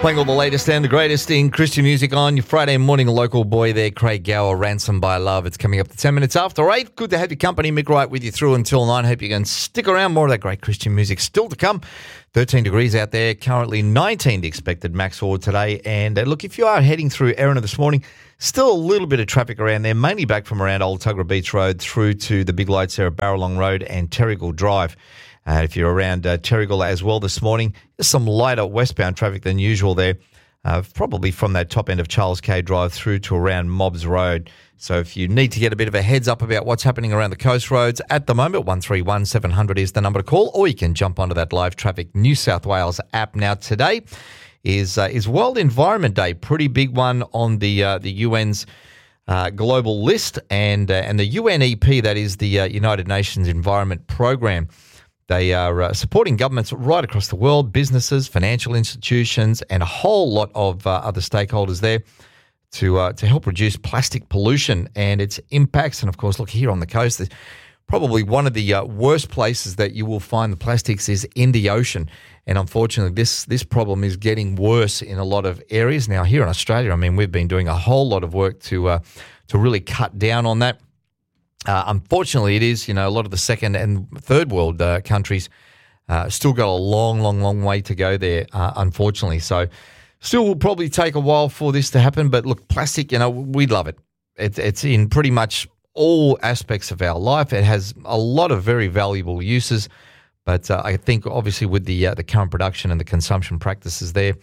Playing all the latest and the greatest in Christian music on your Friday morning. Local boy there, Craig Gower, Ransom by Love. It's coming up to 10 minutes after 8. Good to have your company. Mick Wright with you through until 9. Hope you can stick around. More of that great Christian music still to come. 13 degrees out there. Currently 19 expected max forward today. And look, if you are heading through Erina this morning, still a little bit of traffic around there, mainly back from around Old Tuggerah Beach Road through to the big lights there at Barralong Road and Terrigal Drive. If you're around Terrigal as well this morning, there's some lighter westbound traffic than usual there. Probably from that top end of Charles K Drive through to around Mobbs Road. So if you need to get a bit of a heads up about what's happening around the coast roads at the moment, 131 700 is the number to call, or you can jump onto that Live Traffic New South Wales app. Now today is World Environment Day, pretty big one on the UN's global list, and the UNEP, that is the United Nations Environment Program. They are supporting governments right across the world, businesses, financial institutions, and a whole lot of other stakeholders there to help reduce plastic pollution and its impacts. And, of course, look, here on the coast, probably one of the worst places that you will find the plastics is in the ocean. And, unfortunately, this problem is getting worse in a lot of areas. Now, here in Australia, I mean, we've been doing a whole lot of work to really cut down on that. Unfortunately, it is, a lot of the second and third world countries still got a long way to go there, unfortunately. So still will probably take a while for this to happen. But look, plastic, we love it. It's in pretty much all aspects of our life. It has a lot of very valuable uses. But I think obviously with the current production and the consumption practices there,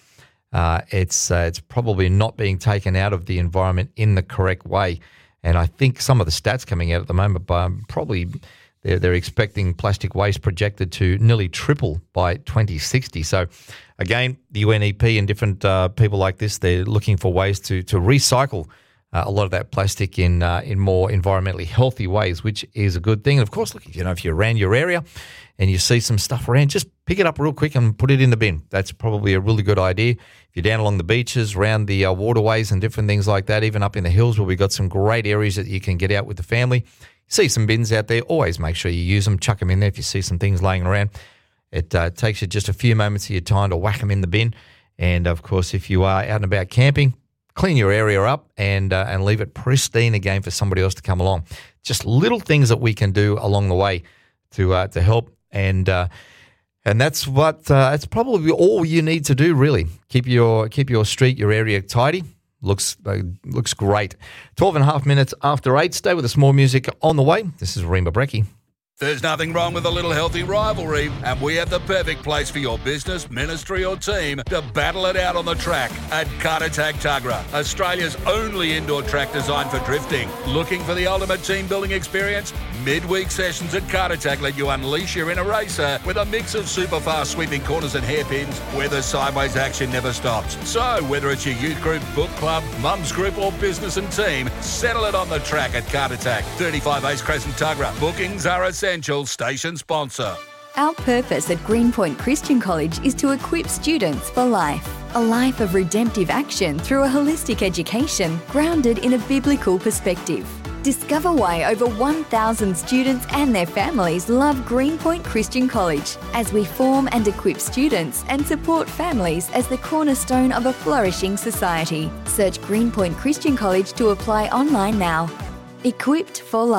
it's probably not being taken out of the environment in the correct way. And I think some of the stats coming out at the moment, probably they're expecting plastic waste projected to nearly triple by 2060. So, again, the UNEP and different people like this, they're looking for ways to recycle a lot of that plastic in more environmentally healthy ways, which is a good thing. And, of course, look, if you're around your area and you see some stuff around, just pick it up real quick and put it in the bin. That's probably a really good idea. If you're down along the beaches, around the waterways and different things like that, even up in the hills where we've got some great areas that you can get out with the family, see some bins out there, always make sure you use them, chuck them in there if you see some things laying around. It takes you just a few moments of your time to whack them in the bin. And, of course, if you are out and about camping, clean your area up and leave it pristine again for somebody else to come along. Just little things that we can do along the way to help. And that's that's probably all you need to do, really. Keep your street, your area tidy. Looks great. 12 and a half minutes after 8. Stay with us. More music on the way. This is Rima Brecky. There's nothing wrong with a little healthy rivalry, and we have the perfect place for your business, ministry or team to battle it out on the track at Kartatag Tuggerah, Australia's only indoor track designed for drifting. Looking for the ultimate team building experience? Midweek sessions at Kartatag let you unleash your inner racer with a mix of super fast sweeping corners and hairpins where the sideways action never stops. So whether it's your youth group, book club, mum's group or business and team, settle it on the track at Kartatag, 35 Ace Crescent Tuggerah. Bookings are essential. Station sponsor. Our purpose at Greenpoint Christian College is to equip students for life. A life of redemptive action through a holistic education grounded in a biblical perspective. Discover why over 1,000 students and their families love Greenpoint Christian College as we form and equip students and support families as the cornerstone of a flourishing society. Search Greenpoint Christian College to apply online now. Equipped for life.